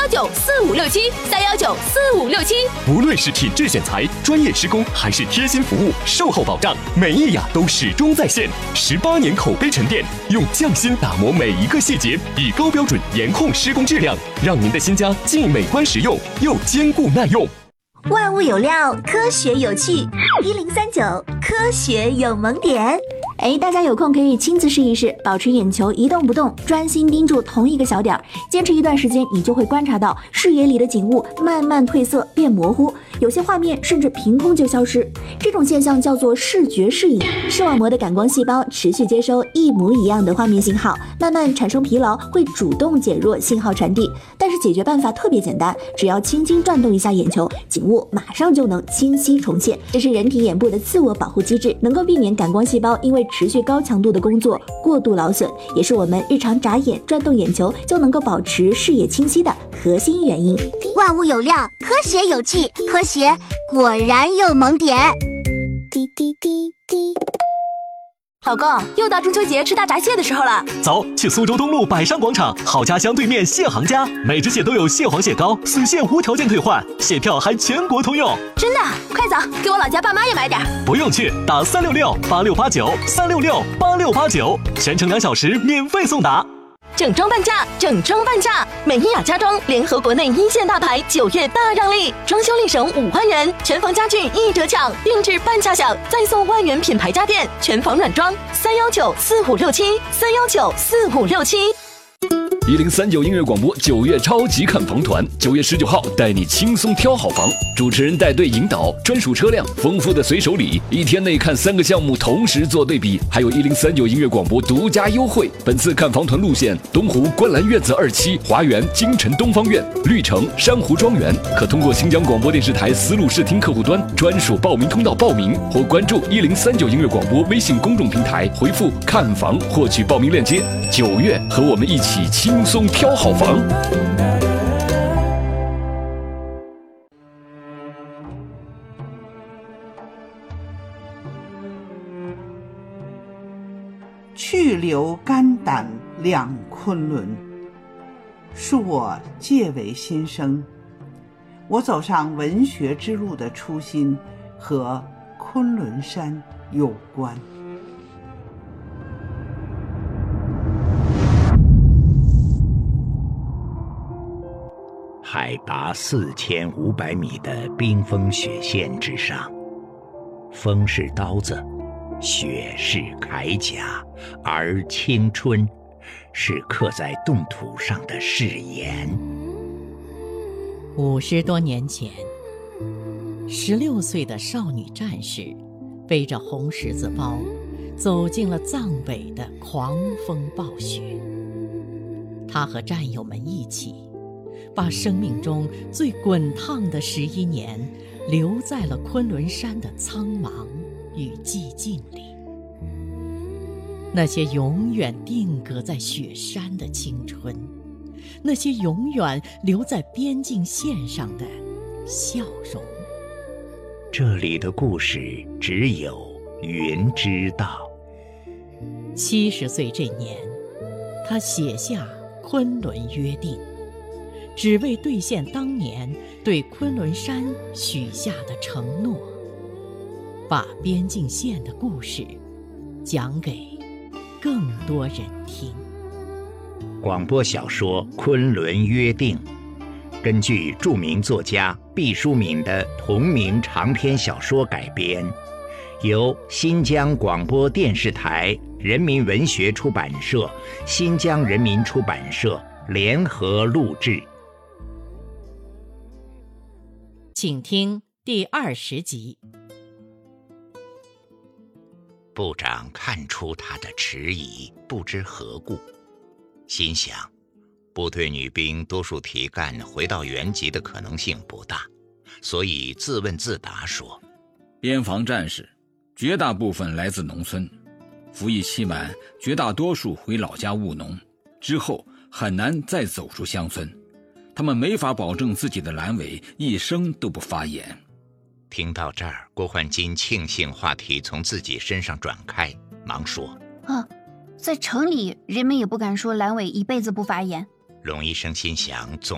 3194567，3194567。 无论是品质选材、专业施工，还是贴心服务、售后保障，美意雅都始终在线。18年口碑沉淀，用匠心打磨每一个细节，以高标准严控施工质量，让您的新家既美观实用，又坚固耐用。 万物有料，科学有趣，1039科学有萌点。大家有空可以亲自试一试，保持眼球一动不动，专心盯住同一个小点，坚持一段时间，你就会观察到视野里的景物慢慢褪色变模糊，有些画面甚至凭空就消失。这种现象叫做视觉适应，视网膜的感光细胞持续接收一模一样的画面信号，慢慢产生疲劳，会主动减弱信号传递。但是解决办法特别简单，只要轻轻转动一下眼球，景物马上就能清晰重现。这是人体眼部的自我保护机制，能够避免感光细胞因为持续高强度的工作过度劳损，也是我们日常眨眼转动眼球就能够保持视野清晰的核心原因。 万物有料，科学有趣，科学果然有萌点。滴滴滴滴。 老公，又到中秋节吃大闸蟹的时候了， 走，去苏州东路百山广场好家乡对面蟹行家，每只蟹都有蟹黄蟹膏，死蟹无条件退换，蟹票还全国通用。 真的？快走，给我老家爸妈也买点。 不用去，打366-8689，366-8689，全程2小时免费送达。 整装半价，整装半价！美伊雅家装联合国内一线大牌，9月大让利，装修立省5万元，全房家具一折抢，定制半价享，再送万元品牌家电，全房软装，3194567，3194567。 1039音乐广播9月超级看房团，9月19号带你轻松挑好房，主持人带队引导，专属车辆，丰富的随手礼，1天内看3个项目同时做对比，还有1039音乐广播独家优惠。本次看房团路线：东湖观澜院子2期、华园京城东方院、绿城珊瑚庄园，可通过新疆广播电视台丝路视听客户端专属报名通道报名，或关注1039音乐广播微信公众平台，回复看房获取报名链接。9月和我们一起轻松挑好房。 去留肝胆两昆仑，恕我介为新生。我走上文学之路的初心和昆仑山有关。 海拔4500米的冰封雪线之上，风是刀子，雪是铠甲，而青春是刻在冻土上的誓言。 50多年前，16岁的少女战士背着红十字包，走进了藏北的狂风暴雪。她和战友们一起，把生命中最滚烫的11年留在了昆仑山的苍茫与寂静里。那些永远定格在雪山的青春，那些永远留在边境线上的笑容。 这里的故事只有云知道。 70岁这年，他写下《昆仑约定》，只为兑现当年对昆仑山许下的承诺，把边境线的故事讲给更多人听。 广播小说《昆仑约定》根据著名作家毕淑敏的同名长篇小说改编，由新疆广播电视台、人民文学出版社、新疆人民出版社联合录制。 请听第20集。 部长看出他的迟疑，不知何故，心想部队女兵多数提干回到原籍的可能性不大，所以自问自答说： 边防战士绝大部分来自农村，服役期满，绝大多数回老家务农，之后很难再走出乡村，他们没法保证自己的阑尾一生都不发炎。 听到这儿，郭焕金庆幸话题从自己身上转开，忙说： 在城里人们也不敢说阑尾一辈子不发炎。 龙医生心想，总